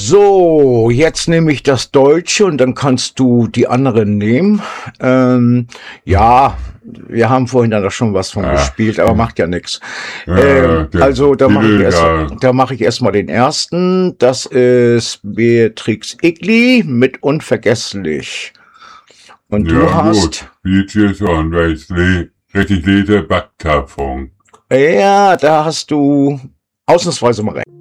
So, jetzt nehme ich das Deutsche und dann kannst du die anderen nehmen. Ja, wir haben vorhin da schon was von gespielt, aber macht ja nichts. Also da mache ich erstmal den ersten. Das ist Beatrix Egli mit Unvergesslich. Und du hast... Beatrix und richtig Leder Backkarton. Ja, da hast du ausnahmsweise mal recht.